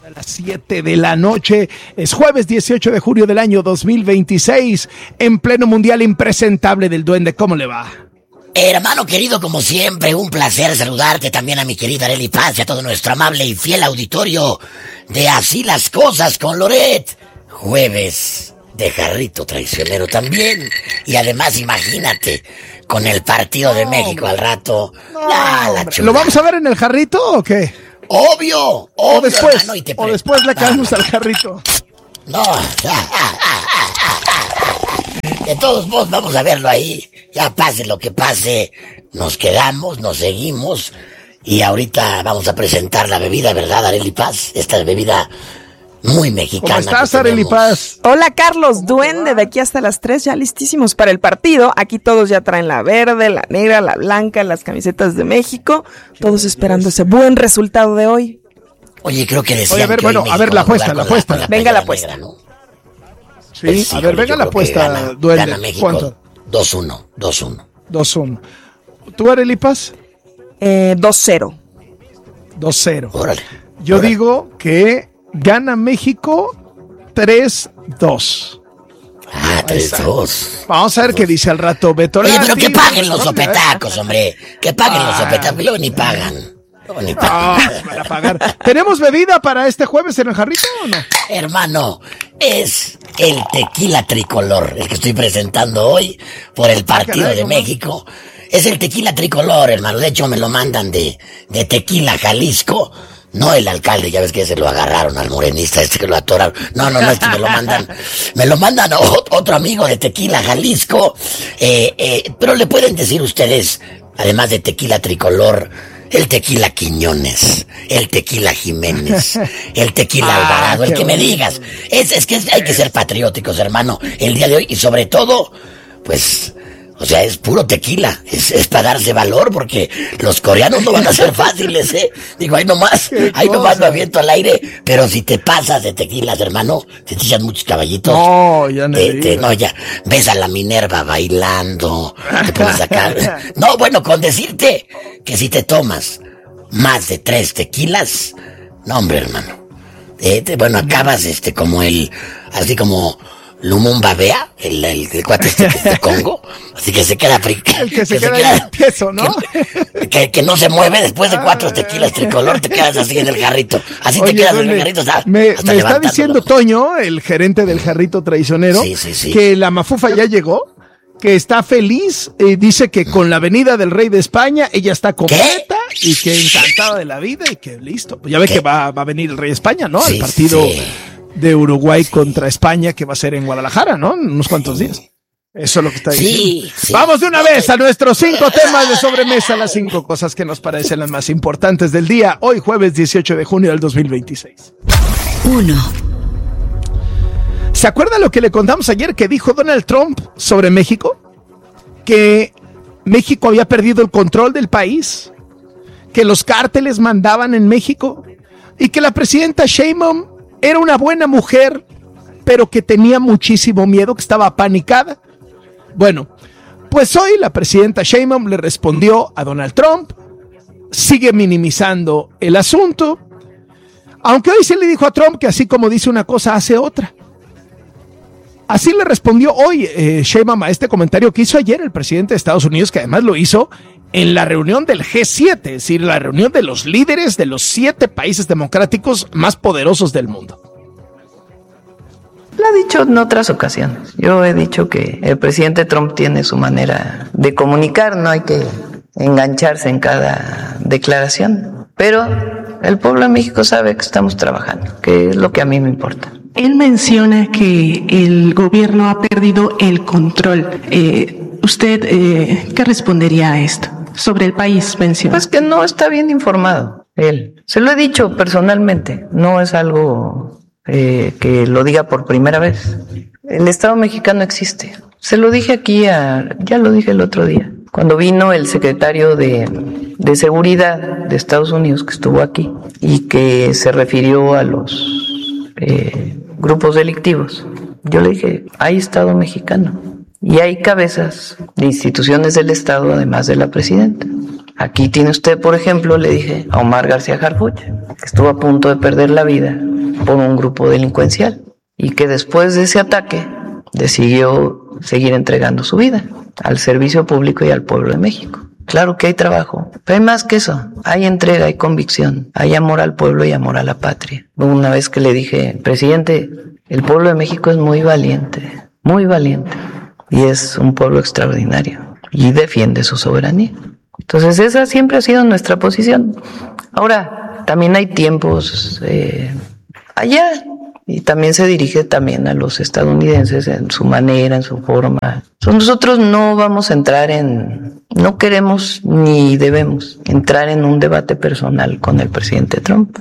A las 7 de la noche, es jueves 18 de julio del año 2026, en pleno mundial impresentable del Duende. ¿Cómo le va? Hermano querido, como siempre, un placer saludarte, también a mi querida Arely Paz y a todo nuestro amable y fiel auditorio de Así las Cosas con Loret. Jueves de Jarrito Traicionero también, y además imagínate, con el partido de México al rato. ¿Lo vamos a ver en el Jarrito o qué? Obvio, o después, hermano, o después le caemos al Jarrito. No, de todos modos vamos a verlo ahí, ya pase lo que pase, nos quedamos, nos seguimos, y ahorita vamos a presentar la bebida, ¿verdad, Arely Paz? Esta bebida muy mexicana. ¿Cómo estás, Arely Paz? Hola, Carlos, Duende, de aquí hasta las 3, ya listísimos para el partido. Aquí todos ya traen la verde, la negra, la blanca, las camisetas de México, todos esperando ese buen resultado de hoy. Oye, creo que decían. Oye, a ver, que bueno, a ver, la apuesta. Venga la apuesta. Negra, ¿no? Sí, Pues sí, a ver, venga la apuesta, Duende. Gana México. ¿Cuánto? 2-1. 2-1. ¿Tú, Arely Paz? 2-0. 2-0. Órale. Yo digo que gana México 3-2. 3-2. Vamos a ver qué dice al rato Beto. Oye, pero que paguen los sopetacos, hombre. Que paguen los sopetacos. Luego ni pagan. Para pagar. ¿Tenemos bebida para este jueves en el Jarrito o no? Hermano, es el tequila tricolor, el que estoy presentando hoy por el partido de México. Es el tequila tricolor, hermano. De hecho, me lo mandan de Tequila, Jalisco. No el alcalde, ya ves que se lo agarraron al morenista que lo atoraron. No, es que me lo mandan otro amigo de Tequila, Jalisco. Pero le pueden decir ustedes, además de tequila tricolor, el tequila Quiñones, el tequila Jiménez, el tequila Alvarado, el que me digas. Es que hay que ser patrióticos, hermano, el día de hoy, y sobre todo, pues, o sea, es puro tequila, es para darse valor, porque los coreanos no van a ser fáciles, Digo, ahí nomás lo aviento al aire, pero si te pasas de tequilas, hermano, te echan muchos caballitos. No, ya no. Ya, ves a la Minerva bailando, te pones acá. No, bueno, con decirte que si te tomas más de 3 tequilas, no, hombre, hermano. Bueno, acabas como así como Lumumba Bea, el cuate de Congo, así que se queda el que se queda tieso, ¿no? Que no se mueve después de 4 tequilas tricolor, te quedas así en el jarrito. Así. Oye, te quedas en el jarrito. Me está diciendo Toño, el gerente del Jarrito Traicionero, sí. que la mafufa ya llegó, que está feliz, dice que con la venida del rey de España ella está completa y que encantada de la vida y que listo. Ya ve que va a venir el rey de España, ¿no? Sí, el partido de Uruguay contra España, que va a ser en Guadalajara, ¿no? En unos cuantos días. Eso es lo que está diciendo. Sí. Vamos de una vez a nuestros 5 temas de sobremesa, las 5 cosas que nos parecen las más importantes del día, hoy jueves 18 de junio del 2026. 1. ¿Se acuerda lo que le contamos ayer que dijo Donald Trump sobre México? Que México había perdido el control del país, que los cárteles mandaban en México y que la presidenta Sheinbaum era una buena mujer, pero que tenía muchísimo miedo, que estaba apanicada. Bueno, pues hoy la presidenta Sheinbaum le respondió a Donald Trump, sigue minimizando el asunto, aunque hoy se le dijo a Trump que así como dice una cosa, hace otra. Así le respondió hoy Sheinbaum a este comentario que hizo ayer el presidente de Estados Unidos, que además lo hizo en la reunión del G7, es decir, la reunión de los líderes de los 7 países democráticos más poderosos del mundo. Lo ha dicho en otras ocasiones. Yo he dicho que el presidente Trump tiene su manera de comunicar, no hay que engancharse en cada declaración. Pero el pueblo de México sabe que estamos trabajando, que es lo que a mí me importa. Él menciona que el gobierno ha perdido el control. ¿Usted qué respondería a esto? Sobre el país, menciona. Pues que no está bien informado, él. Se lo he dicho personalmente, no es algo que lo diga por primera vez. El Estado mexicano existe. Se lo dije aquí, ya lo dije el otro día, cuando vino el secretario de Seguridad de Estados Unidos, que estuvo aquí, y que se refirió a los grupos delictivos. Yo le dije, hay Estado mexicano y hay cabezas de instituciones del Estado, además de la presidenta. Aquí tiene usted, por ejemplo, le dije a Omar García Harfuch, que estuvo a punto de perder la vida por un grupo delincuencial y que después de ese ataque decidió seguir entregando su vida al servicio público y al pueblo de México. Claro que hay trabajo, pero hay más que eso. Hay entrega, hay convicción, hay amor al pueblo y amor a la patria. Una vez que le dije, presidente, el pueblo de México es muy valiente, y es un pueblo extraordinario y defiende su soberanía. Entonces esa siempre ha sido nuestra posición. Ahora, también hay tiempos allá, y también se dirige también a los estadounidenses en su manera, en su forma. Nosotros no vamos a entrar no queremos ni debemos entrar en un debate personal con el presidente Trump.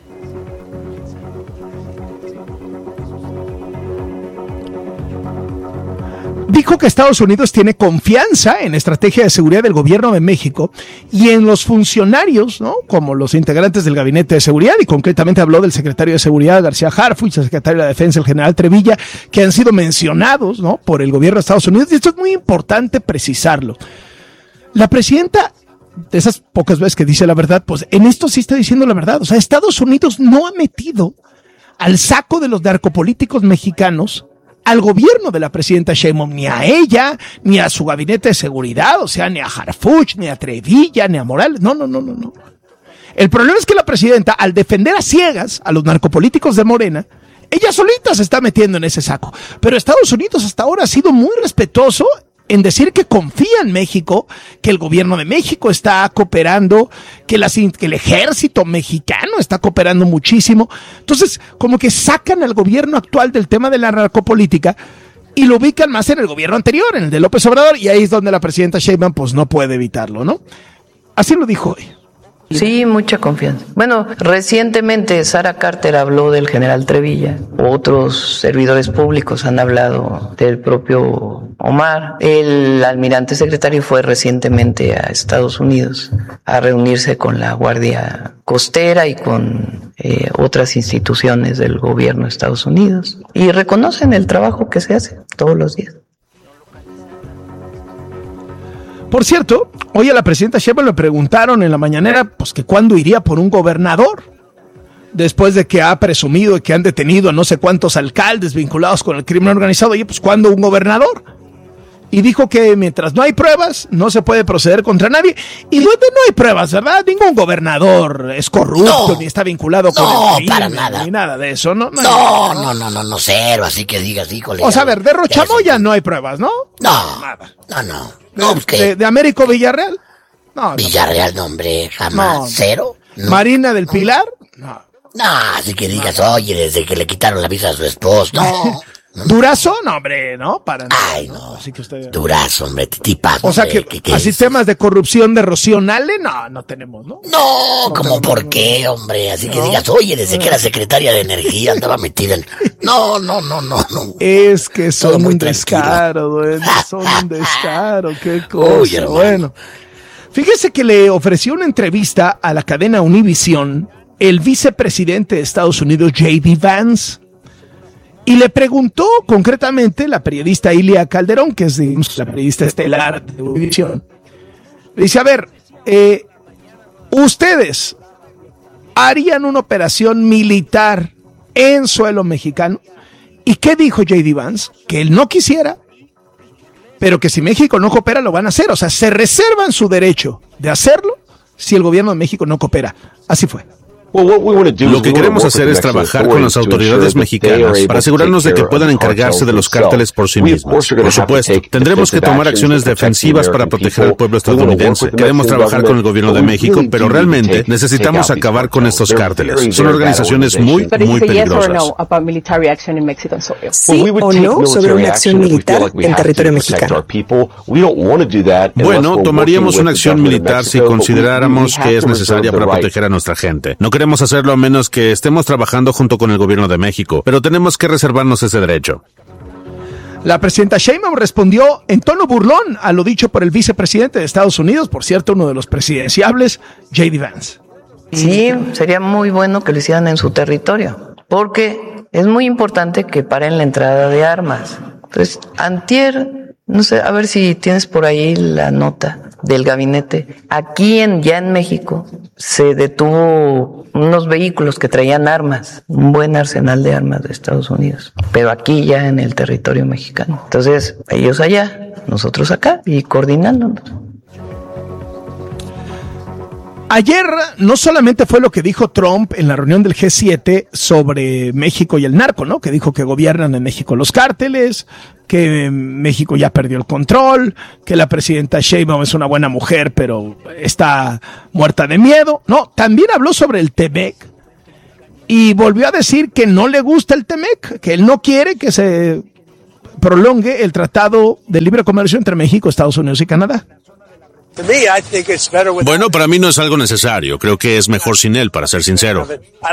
Dijo que Estados Unidos tiene confianza en la estrategia de seguridad del gobierno de México y en los funcionarios, ¿no? Como los integrantes del gabinete de seguridad, y concretamente habló del secretario de seguridad García Harfuch, el secretario de la defensa, el general Trevilla, que han sido mencionados, ¿no?, por el gobierno de Estados Unidos, y esto es muy importante precisarlo. La presidenta, de esas pocas veces que dice la verdad, pues en esto sí está diciendo la verdad. O sea, Estados Unidos no ha metido al saco de los narcopolíticos mexicanos al gobierno de la presidenta Sheinbaum, ni a ella, ni a su gabinete de seguridad, o sea, ni a Harfuch, ni a Trevilla, ni a Morales. No. El problema es que la presidenta, al defender a ciegas a los narcopolíticos de Morena, ella solita se está metiendo en ese saco. Pero Estados Unidos hasta ahora ha sido muy respetuoso en decir que confía en México, que el gobierno de México está cooperando, que el ejército mexicano está cooperando muchísimo. Entonces, como que sacan al gobierno actual del tema de la narcopolítica y lo ubican más en el gobierno anterior, en el de López Obrador, y ahí es donde la presidenta Sheinbaum pues no puede evitarlo, ¿no? Así lo dijo hoy. Sí, mucha confianza. Bueno, recientemente Sara Carter habló del general Trevilla. Otros servidores públicos han hablado del propio Omar. El almirante secretario fue recientemente a Estados Unidos a reunirse con la Guardia Costera y con otras instituciones del gobierno de Estados Unidos. Y reconocen el trabajo que se hace todos los días. Por cierto, hoy a la presidenta Sheinbaum le preguntaron en la mañanera pues que cuándo iría por un gobernador, después de que ha presumido que han detenido a no sé cuántos alcaldes vinculados con el crimen organizado. Oye, pues ¿cuándo un gobernador? Y dijo que mientras no hay pruebas, no se puede proceder contra nadie. Y no hay pruebas, ¿verdad? Ningún gobernador es corrupto, ni está vinculado con el crimen, para nada. Ni nada de eso, ¿no? No, cero, así que digas, híjole. O sea, a ver, de Rochamoya no hay pruebas, ¿no? No, nada. No, pues ¿qué? ¿De Américo Villarreal? No. Villarreal, no, hombre, jamás. No. ¿Cero? No. ¿Marina del Pilar? No. No, así que digas, oye, desde que le quitaron la visa a su esposo. No. ¿Durazo? No, hombre, no, para nada. Ay, no. Así que usted... Durazo, hombre, tipazo. O sea que así temas de corrupción de Rocío Nale, no tenemos, ¿no? No, como por qué, hombre. Así que digas, oye, desde que era secretaria de energía andaba metida en... No. Es que son un descaro, duende, son un descaro, qué cosa. Uy, hermano. Bueno, fíjese que le ofreció una entrevista a la cadena Univision el vicepresidente de Estados Unidos, J.D. Vance. Y le preguntó concretamente la periodista Ilia Calderón, que es digamos, la periodista estelar de Univision. Le dice, a ver, ¿ustedes harían una operación militar en suelo mexicano? ¿Y qué dijo J.D. Vance? Que él no quisiera, pero que si México no coopera lo van a hacer. O sea, se reservan su derecho de hacerlo si el gobierno de México no coopera. Así fue. Lo que queremos hacer es trabajar con las autoridades mexicanas para asegurarnos de que puedan encargarse de los cárteles por sí mismas. Por supuesto, tendremos que tomar acciones defensivas para proteger al pueblo estadounidense. Queremos trabajar con el gobierno de México, pero realmente necesitamos acabar con estos cárteles. Son organizaciones muy peligrosas. ¿Sí o no sobre una acción militar en territorio mexicano? Bueno, tomaríamos una acción militar si consideráramos que es necesaria para proteger a nuestra gente. No queremos hacerlo a menos que estemos trabajando junto con el gobierno de México, pero tenemos que reservarnos ese derecho. La presidenta Sheinbaum respondió en tono burlón a lo dicho por el vicepresidente de Estados Unidos, por cierto, uno de los presidenciables, J.D. Vance. Sí, sería muy bueno que lo hicieran en su territorio, porque es muy importante que paren la entrada de armas. Entonces, antier, no sé, a ver si tienes por ahí la nota del gabinete. Aquí ya en México se detuvo unos vehículos que traían armas, un buen arsenal de armas de Estados Unidos, pero aquí ya en el territorio mexicano. Entonces, ellos allá, nosotros acá, y coordinándonos. Ayer no solamente fue lo que dijo Trump en la reunión del G7 sobre México y el narco, ¿no? Que dijo que gobiernan en México los cárteles, que México ya perdió el control, que la presidenta Sheinbaum es una buena mujer, pero está muerta de miedo. No, también habló sobre el TEMEC y volvió a decir que no le gusta el TEMEC, que él no quiere que se prolongue el Tratado de Libre Comercio entre México, Estados Unidos y Canadá. Bueno, para mí no es algo necesario. Creo que es mejor sin él, para ser sincero.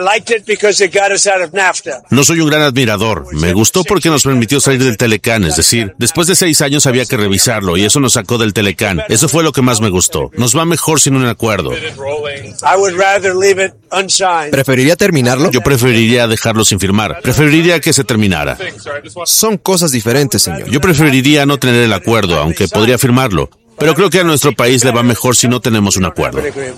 No soy un gran admirador. Me gustó porque nos permitió salir del Telecán. Es decir, después de 6 años había que revisarlo y eso nos sacó del Telecán. Eso fue lo que más me gustó. Nos va mejor sin un acuerdo. ¿Preferiría terminarlo? Yo preferiría dejarlo sin firmar. Preferiría que se terminara. Son cosas diferentes, señor. Yo preferiría no tener el acuerdo, aunque podría firmarlo. Pero creo que a nuestro país le va mejor si no tenemos un acuerdo.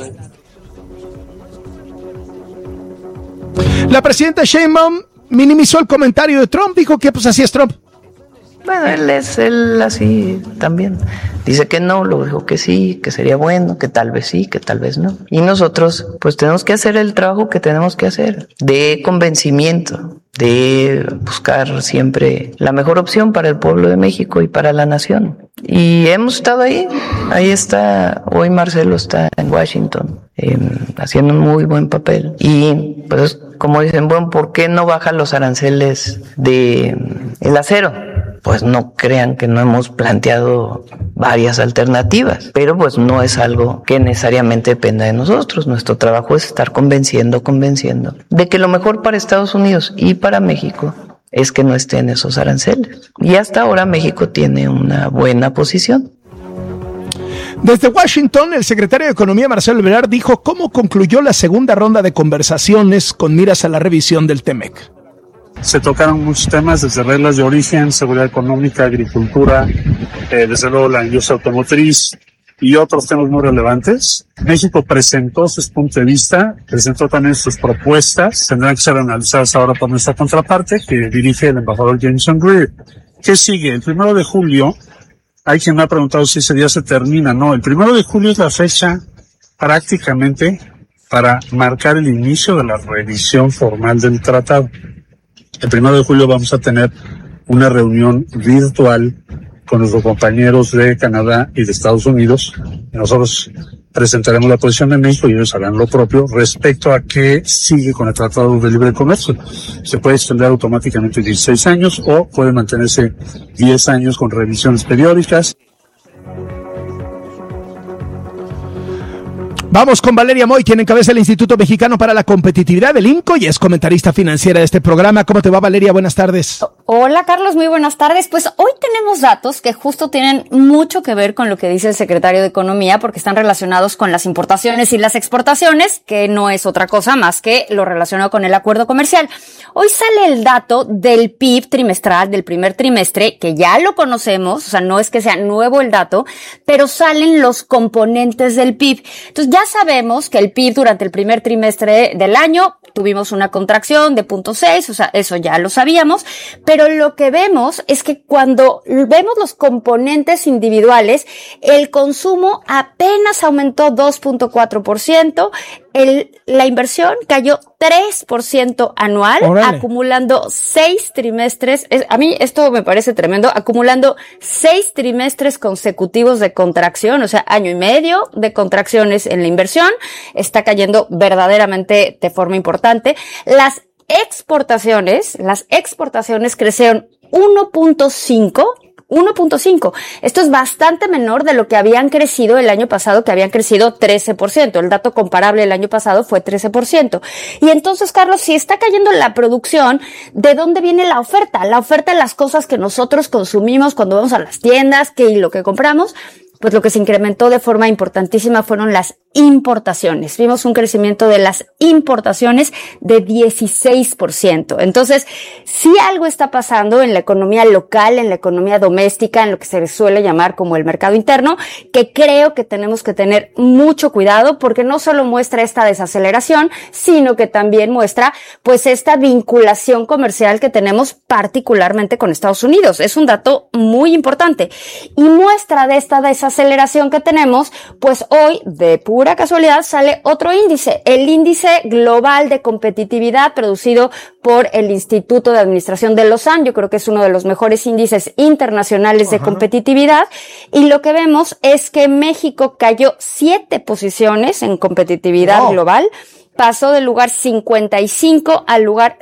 La presidenta Sheinbaum minimizó el comentario de Trump, dijo que pues así es Trump. Bueno, él así también. Dice que no, luego dijo que sí, que sería bueno, que tal vez sí, que tal vez no. Y nosotros, pues tenemos que hacer el trabajo que tenemos que hacer, de convencimiento, de buscar siempre la mejor opción para el pueblo de México y para la nación. Y hemos estado ahí está, hoy Marcelo está en Washington, haciendo un muy buen papel. Y pues como dicen, bueno, ¿por qué no bajan los aranceles de el acero? Pues no crean que no hemos planteado varias alternativas, pero pues no es algo que necesariamente dependa de nosotros. Nuestro trabajo es estar convenciendo de que lo mejor para Estados Unidos y para México es que no estén esos aranceles. Y hasta ahora México tiene una buena posición. Desde Washington, el secretario de Economía, Marcelo Ebrard, dijo cómo concluyó la segunda ronda de conversaciones con miras a la revisión del TEMEC. Se tocaron muchos temas, desde reglas de origen, seguridad económica, agricultura, desde luego la industria automotriz y otros temas muy relevantes. México presentó sus puntos de vista, presentó también sus propuestas, tendrán que ser analizadas ahora por nuestra contraparte, que dirige el embajador Jameson Greer. ¿Qué sigue? El 1 de julio, hay quien me ha preguntado si ese día se termina. No, el 1 de julio es la fecha prácticamente para marcar el inicio de la revisión formal del tratado. El 1 de julio vamos a tener una reunión virtual con nuestros compañeros de Canadá y de Estados Unidos. Nosotros presentaremos la posición de México y ellos harán lo propio respecto a qué sigue con el Tratado de Libre Comercio. Se puede extender automáticamente 16 años o puede mantenerse 10 años con revisiones periódicas. Vamos con Valeria Moy, quien encabeza el Instituto Mexicano para la Competitividad del INCO y es comentarista financiera de este programa. ¿Cómo te va, Valeria? Buenas tardes. Hola, Carlos, muy buenas tardes. Pues hoy tenemos datos que justo tienen mucho que ver con lo que dice el secretario de Economía, porque están relacionados con las importaciones y las exportaciones, que no es otra cosa más que lo relacionado con el acuerdo comercial. Hoy sale el dato del PIB trimestral del primer trimestre, que ya lo conocemos, o sea, no es que sea nuevo el dato, pero salen los componentes del PIB. Entonces ya sabemos que el PIB durante el primer trimestre del año tuvimos una contracción de 0.6, o sea, eso ya lo sabíamos, pero lo que vemos es que cuando vemos los componentes individuales, el consumo apenas aumentó 2.4%, la inversión cayó 3% anual, ¡órale!, acumulando 6 trimestres. A mí esto me parece tremendo, acumulando 6 trimestres consecutivos de contracción, o sea, año y medio de contracciones en la inversión. Está cayendo verdaderamente de forma importante. Las exportaciones crecieron 1.5. Esto es bastante menor de lo que habían crecido el año pasado, que habían crecido 13%. El dato comparable el año pasado fue 13%. Y entonces, Carlos, si está cayendo la producción, ¿de dónde viene la oferta? La oferta de las cosas que nosotros consumimos cuando vamos a las tiendas, y lo que compramos, pues lo que se incrementó de forma importantísima fueron las importaciones. Vimos un crecimiento de las importaciones de 16%. Entonces, sí algo está pasando en la economía local, en la economía doméstica, en lo que se suele llamar como el mercado interno, que creo que tenemos que tener mucho cuidado, porque no solo muestra esta desaceleración, sino que también muestra pues esta vinculación comercial que tenemos particularmente con Estados Unidos. Es un dato muy importante. Y muestra de esta desaceleración que tenemos, pues hoy, de pura casualidad, sale otro índice, el índice global de competitividad producido por el Instituto de Administración de Lausanne. Yo creo que es uno de los mejores índices internacionales de competitividad, y lo que vemos es que México cayó 7 posiciones en competitividad global. Pasó del lugar 55 al lugar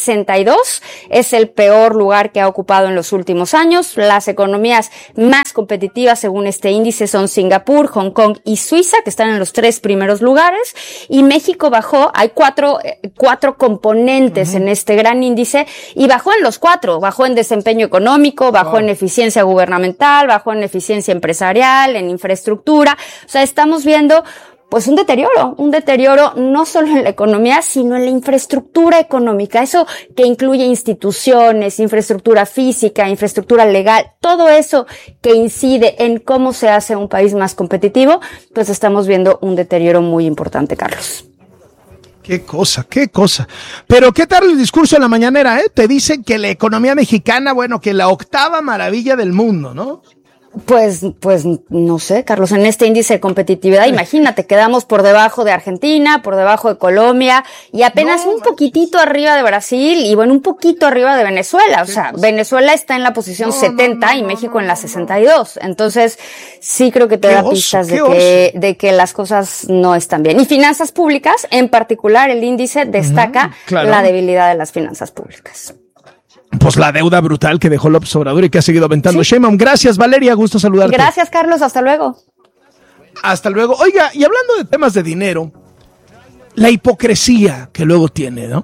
62. Es el peor lugar que ha ocupado en los últimos años. Las economías más competitivas, según este índice, son Singapur, Hong Kong y Suiza, que están en los 3 primeros lugares. Y México bajó. Hay cuatro componentes en este gran índice, y bajó en los 4. Bajó en desempeño económico, bajó en eficiencia gubernamental, bajó en eficiencia empresarial, en infraestructura. O sea, estamos viendo pues un deterioro no solo en la economía, sino en la infraestructura económica. Eso que incluye instituciones, infraestructura física, infraestructura legal, todo eso que incide en cómo se hace un país más competitivo, pues estamos viendo un deterioro muy importante, Carlos. Qué cosa. Pero ¿qué tal el discurso de la mañanera, Te dicen que la economía mexicana, bueno, que la 8ª maravilla del mundo, ¿no? Pues no sé, Carlos, en este índice de competitividad, imagínate, quedamos por debajo de Argentina, por debajo de Colombia, y apenas un poquitito arriba de Brasil, y bueno, un poquito arriba de Venezuela. O sea, Venezuela está en la posición 70 y México en la 62. Entonces, sí creo que te da pistas de que las cosas no están bien. Y finanzas públicas, en particular, el índice destaca la debilidad de las finanzas públicas. Pues la deuda brutal que dejó López Obrador y que ha seguido aventando Sheinbaum. Gracias, Valeria, gusto saludarte. Gracias, Carlos, hasta luego. Hasta luego. Oiga, y hablando de temas de dinero, la hipocresía que luego tiene, ¿no?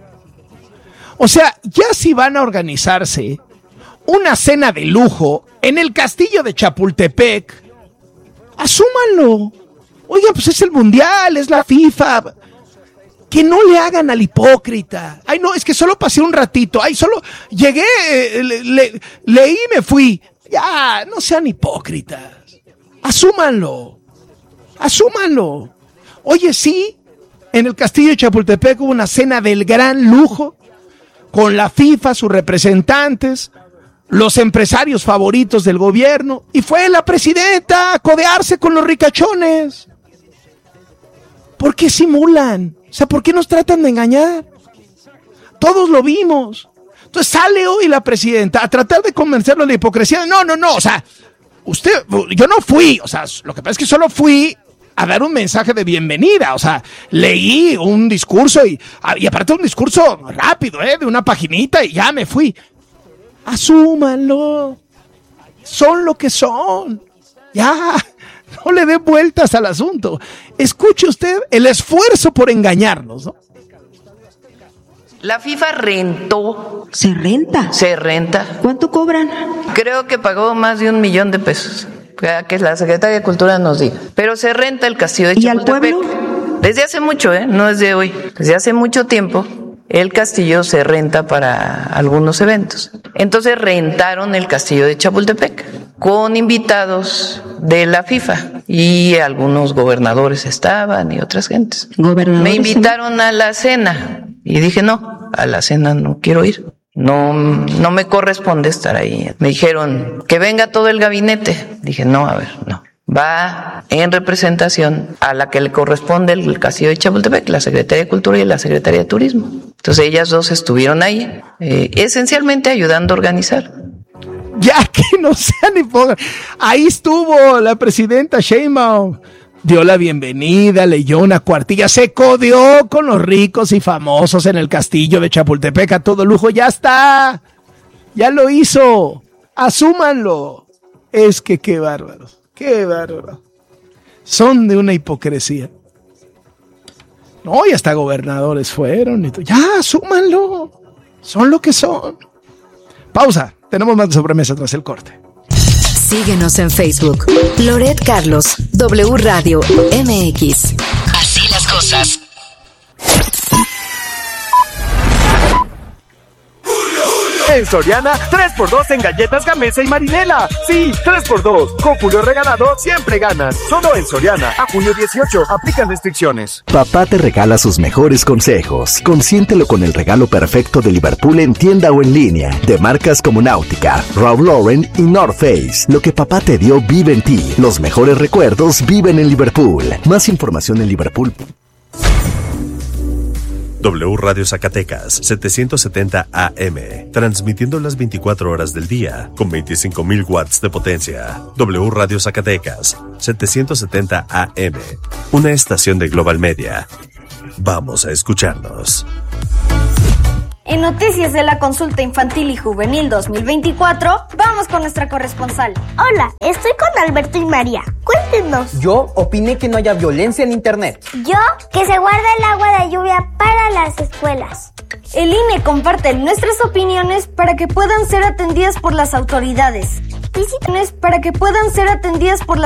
O sea, ya si van a organizarse una cena de lujo en el castillo de Chapultepec, asúmanlo. Oiga, pues es el Mundial, es la FIFA. Que no le hagan al hipócrita. Ay, no, es que solo pasé un ratito. Ay, solo llegué, leí y me fui. Ya, no sean hipócritas. Asúmanlo. Oye, sí, en el castillo de Chapultepec hubo una cena del gran lujo con la FIFA, sus representantes, los empresarios favoritos del gobierno, y fue la presidenta a codearse con los ricachones. ¿Por qué simulan? O sea, ¿por qué nos tratan de engañar? Todos lo vimos. Entonces sale hoy la presidenta a tratar de convencerlo de la hipocresía. No, o sea, yo no fui, o sea, lo que pasa es que solo fui a dar un mensaje de bienvenida, o sea, leí un discurso y aparte un discurso rápido, de una paginita, y ya me fui. Asúmanlo. Son lo que son. Ya. No le dé vueltas al asunto. Escuche usted el esfuerzo por engañarnos, ¿no? La FIFA rentó. ¿Se renta? Se renta. ¿Cuánto cobran? Creo que pagó más de $1 millón. Que la Secretaría de Cultura nos diga. Pero se renta el castillo de Chapultepec. ¿Y al pueblo? Desde hace mucho, no desde hoy. Desde hace mucho tiempo. El castillo se renta para algunos eventos. Entonces rentaron el castillo de Chapultepec con invitados de la FIFA y algunos gobernadores estaban y otras gentes. Me invitaron a la cena y dije no, a la cena no quiero ir. No me corresponde estar ahí. Me dijeron que venga todo el gabinete. Dije no, a ver, no. Va en representación a la que le corresponde el castillo de Chapultepec, la Secretaría de Cultura y la Secretaría de Turismo. Entonces ellas dos estuvieron ahí, esencialmente ayudando a organizar. Ya que no sean hipócritas. Ahí estuvo la presidenta Sheinbaum. Dio la bienvenida, leyó una cuartilla, se codeó con los ricos y famosos en el castillo de Chapultepec a todo lujo. Ya está. Ya lo hizo. Asúmanlo. Es que qué bárbaros. Qué bárbaro. Son de una hipocresía. No, y hasta gobernadores fueron. Ya, asúmanlo. Son lo que son. Pausa. Tenemos más de sobremesa tras el corte. Síguenos en Facebook. Loret Carlos, W Radio MX. Así las cosas. En Soriana, 3x2 en galletas Gamesa y Marinela. Sí, 3x2. Con Julio regalado, siempre ganas. Solo en Soriana. A junio 18. Aplican restricciones. Papá te regala sus mejores consejos. Consiéntelo con el regalo perfecto de Liverpool en tienda o en línea. De marcas como Náutica, Ralph Lauren y North Face. Lo que papá te dio vive en ti. Los mejores recuerdos viven en Liverpool. Más información en Liverpool. W Radio Zacatecas, 770 AM, transmitiendo las 24 horas del día, con 25,000 watts de potencia. W Radio Zacatecas, 770 AM, una estación de Global Media. Vamos a escucharnos. En noticias de la consulta infantil y juvenil 2024, vamos con nuestra corresponsal. Hola, estoy con Alberto y María. Cuéntenos. Yo opiné que no haya violencia en internet. Yo, que se guarde el agua de lluvia para las escuelas. El INE comparte nuestras opiniones para que puedan ser atendidas por las autoridades.